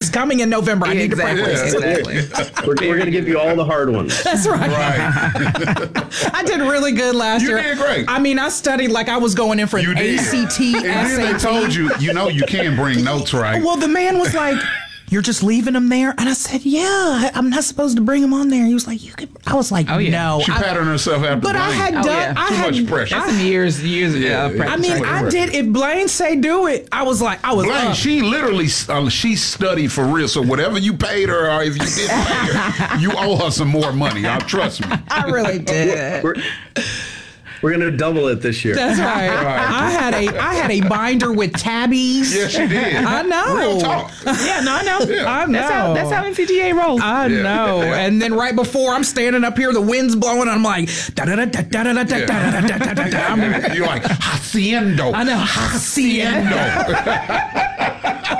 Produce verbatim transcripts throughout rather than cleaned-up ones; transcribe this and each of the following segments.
is coming in November. I need exactly. to practice. Exactly. We're, we're going to give you all the hard ones. That's right. Right. I did really good last You year. did great. I mean, I studied like I was going in for You an did. A C T, And S A T. then they told you, you know, you can bring notes, right? Well, the man was like, "You're just leaving them there," and I said, "Yeah, I'm not supposed to bring them on there." He was like, "You could." I was like, Oh, yeah. "No." She I- patterned herself after but I Blaine. had Oh, done. yeah. I Too had much pressure. That's some years, years of Yeah. uh, practice. I mean, Right. I did. If Blaine say do it, I was like, I was Blaine, up. she literally, uh, she studied for real. So whatever you paid her, or if you didn't pay her, you owe her some more money. Uh, trust me. I really did. We're, we're going to double it this year. That's right. Right. I had a I had a binder with tabbies. Yes, you did. I know. Real talk. Yeah, no, I know. Yeah. I know. That's how that's how N C G A rolls. I Yeah. know. Yeah. And then right before I'm standing up here, the wind's blowing, and I'm like, da da da da da da da da da da da da da. I'm- You're like, haciendo. I know. Haciendo.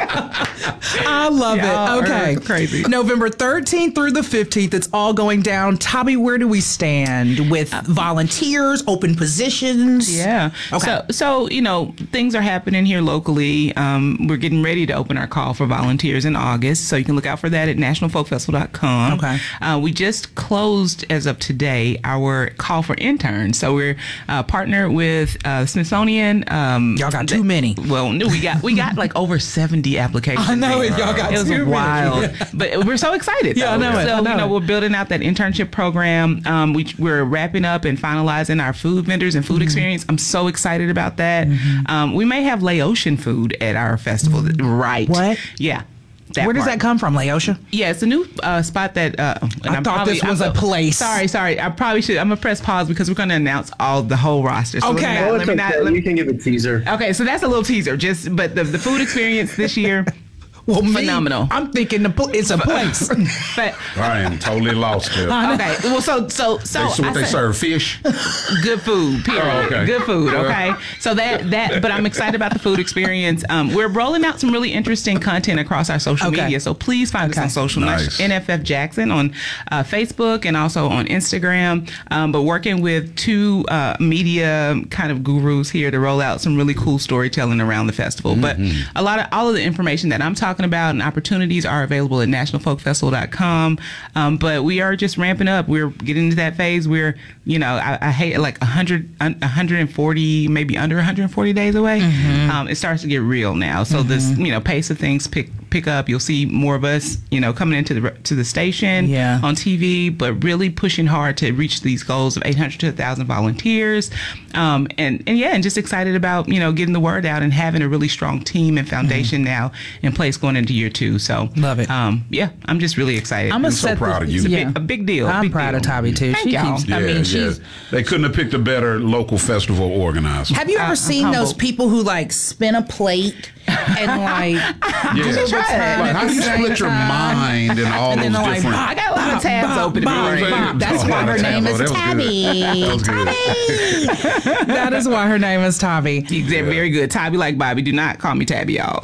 I love Y'all it. Okay. are crazy. November thirteenth through the fifteenth, it's all going down. Tabby, where do we stand with volunteers, open positions? Yeah. Okay. So, so you know, things are happening here locally. Um, we're getting ready to open our call for volunteers in August, so you can look out for that at national folk festival dot com. Okay. Uh, we just closed, as of today, our call for interns. So we're uh, partnered with uh, Smithsonian. Um, Y'all got too many. Well, no, we got we got like over seventy applications. I know it. in. Y'all got It was too many. wild, but we're so excited. Yeah, I though. know it. So I know you know, it. we're building out that internship program. Um, we we're wrapping up and finalizing our food vendors and food Mm-hmm. experience. I'm so excited about that. Um, we may have Laotian food at our festival. Right? What? Yeah. Where does part. that come from, Laosha? Yeah, it's a new uh, spot that. Uh, and I I'm thought probably, this was I'm a place. Sorry, sorry. I probably should. I'm gonna press pause because we're gonna announce all the whole roster. So let me Okay. not- Oh, let it's me okay. not- let me- You can give a teaser. Okay, so that's a little teaser. Just but the the food experience this year. Well, me, Phenomenal. I'm thinking the pl- it's a place. But I am totally lost here. okay, well, so so so They, so what I they said- serve? Fish? good food. Period. Oh, okay. Good food. Yeah. Okay. So that that, but I'm excited about the food experience. Um, we're rolling out some really interesting content across our social Okay. media. So please find Okay. us on social. Nice. N F F Jackson on uh, Facebook and also on Instagram. Um, but working with two uh, media kind of gurus here to roll out some really cool storytelling around the festival. But a lot of all of the information that I'm talking about and opportunities are available at national folk festival dot com. Um, but we are just ramping up. We're getting into that phase where, you know, I, I hate like one hundred, one hundred forty, maybe under one hundred forty days away. Um, it starts to get real now. So this, you know, pace of things pick pick up. You'll see more of us, you know, coming into the to the station Yeah. on T V, but really pushing hard to reach these goals of eight hundred to one thousand volunteers. Um, and, and yeah, and just excited about, you know, getting the word out and having a really strong team and foundation now in place going into year two. So Love it. Um, yeah, I'm just really excited. I'm a so set proud the- of you. It's a, Yeah. big, a big deal. I'm big proud deal. of Tabby too. Thank she y'all. keeps. Yeah, I mean, yeah. she's. They couldn't have picked a better local festival organizer. Have you ever Uh, seen I'm those humbled. people who like spin a plate and like Yeah. do the try time it. Like, at how the do you same split your time? mind and all And then those they're like, different... I got a lot of tabs Bob, open. to be Bob, right. Bob. That's Oh, why her that name was is good. Tabby. That was good. Tabby. That is why her name is Tabby. They're very good. Tabby like Bobby. Do not call me Tabby, y'all.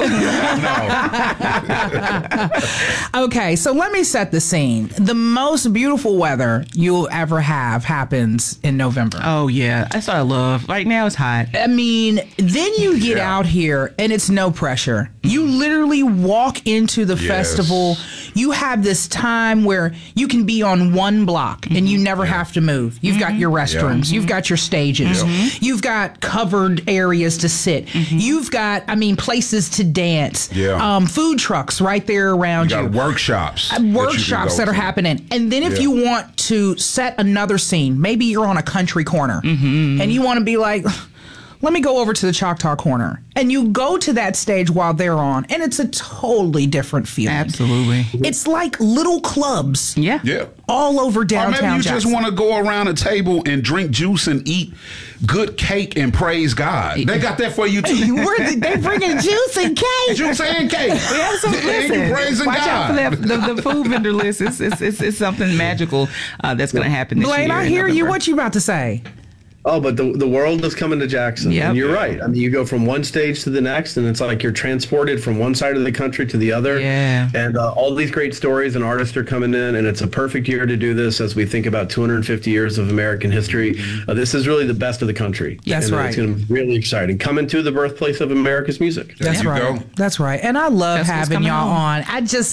No. Okay, so let me set the scene. The most beautiful weather you'll ever have happens in November. Oh yeah, that's what I love. Right now it's hot. I mean, then you get Yeah. out here and it's no pressure. You literally walk into the Yes. festival. You have this time where you can be on one block and you never have to move. You've got your restrooms. You've got your stages. You've got covered areas to sit. You've got, I mean, places to dance. Yeah. Um, food trucks right there around You you. got workshops. that you can Workshops go that are to. happening. And then if Yeah. you want to set another scene, maybe you're on a country corner and you want to be like, let me go over to the Choctaw corner. And you go to that stage while they're on, and it's a totally different feeling. Absolutely. It's like little clubs Yeah. Yeah. all over Or downtown maybe you just Jackson. want to go around a table and drink juice and eat good cake and praise God. They got that for you too. Where did they bringing juice and cake? Juice and cake. Yeah, so And you listen, praising watch out for God. that, the, the food vendor list. It's, it's, it's, it's something magical uh, that's going to happen this Blaine, year. I in hear you. November. What you about to say? Oh, but the the world is coming to Jackson. Yep. And you're right. I mean, you go from one stage to the next, and it's like you're transported from one side of the country to the other. Yeah. And uh, all these great stories and artists are coming in, and it's a perfect year to do this as we think about two hundred fifty years of American history. Uh, this is really the best of the country. That's and, uh, right. It's going to be really exciting. Coming to the birthplace of America's music. There That's you right. go. That's right. And I love That's what's having coming y'all on. on. I just